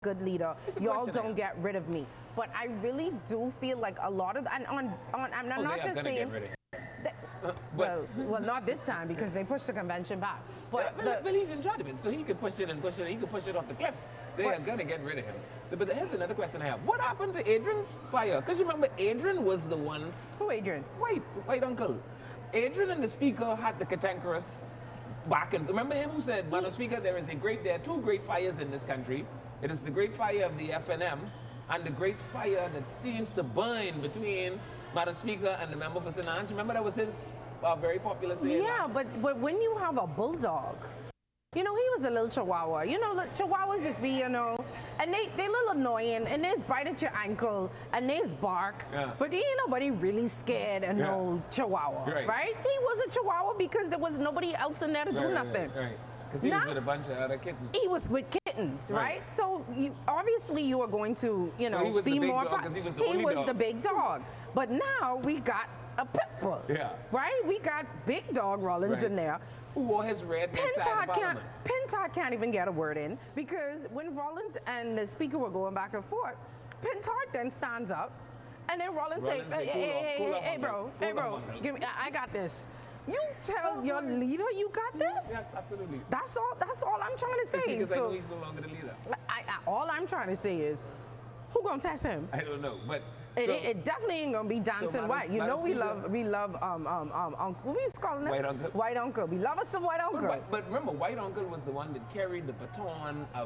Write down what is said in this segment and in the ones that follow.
good leader. Y'all don't get rid of me. But I really do feel like a lot of, and I'm not just saying. Well, not this time because they pushed the convention back. But he's in charge of it, so he could push it and push it. He could push it off the cliff. They are gonna get rid of him. But here's another question I have: what happened to Adrian's fire? Because you remember, Adrian was the one. Who Adrian? White uncle. Adrian and the Speaker had the cantankerous back and remember him who said, "Madam Speaker, there are two great fires in this country. It is the great fire of the FNM and the great fire that seems to burn between Madam Speaker and the member for St. Ange." Remember that was his very popular saying? Yeah, but when you have a bulldog, he was a little chihuahua. Chihuahuas just be, and they little annoying, and they just bite at your ankle, and they just bark. Yeah. But ain't nobody really scared of no chihuahua, right? He was a chihuahua because there was nobody else in there to do nothing. Right. Because he was with a bunch of other kittens. He was with kittens, right? So obviously you are going to, so be more. He was the big dog. But now we got a pit bull, right? We got Big Dog Rollins in there. Who wore his red Pentard can't even get a word in because when Rollins and the Speaker were going back and forth, Pentard then stands up, and then Rollins say, "Hey, bro, give me. I got this." You tell your leader you got this? Yes, absolutely. That's all I'm trying to say. Because I know he's no longer the leader. All I'm trying to say is, who gonna test him? I don't know, but it definitely ain't gonna be Danson White. We love Uncle. What we used to call him? White Uncle. White Uncle. We love us some White Uncle. But remember, White Uncle was the one that carried the baton of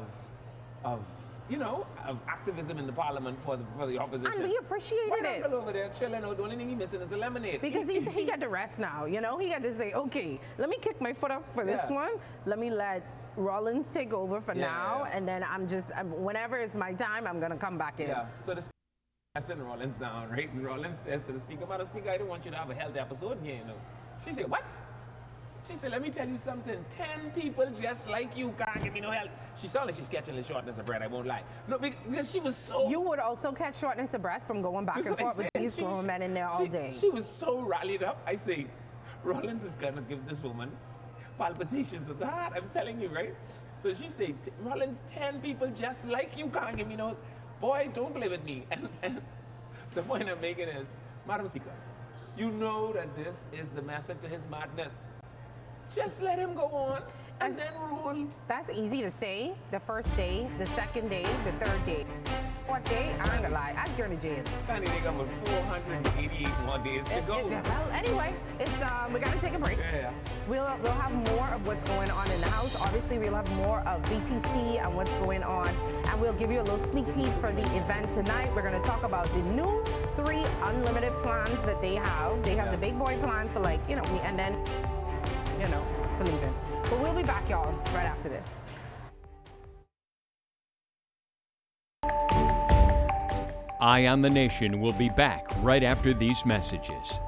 activism in the parliament for the opposition. And we appreciated White Uncle over there chilling out. The only thing he's missing is a lemonade. Because he got to rest now. He got to say, okay, let me kick my foot up for this one. Let me let Rollins take over for now, and then whenever it's my time, I'm gonna come back in. Yeah. So the Speaker Rollins down, right? And Rollins says to the Speaker, "Madam Speaker, I don't want you to have a health episode here, She said, "What?" She said, "Let me tell you something. 10 people just like you can't give me no help." She sounded like she's catching the shortness of breath, I won't lie. No, because she was so... You would also catch shortness of breath from going back and forth with these grown men in there all day. She was so rallied up. I say, Rollins is going to give this woman palpitations of the heart. I'm telling you, right? So she said, "Rollins, 10 people just like you can't give me no... Boy, don't play with me." And the point I'm making is, Madam Speaker, you know that this is the method to his madness. Just let him go on and then rule. That's easy to say. The first day, the second day, the third day. Fourth day, I ain't gonna lie, I'd go to jail. Sandy, they got 488 more days to go. Well, anyway, we gotta take a break. Yeah. We'll have more of what's going on in the House. Obviously, we'll have more of BTC and what's going on. And we'll give you a little sneak peek for the event tonight. We're gonna talk about the new 3 unlimited plans that they have. They have the big boy plans for and then for leaving. But we'll be back, y'all, right after this. Eye on the Nation will be back right after these messages.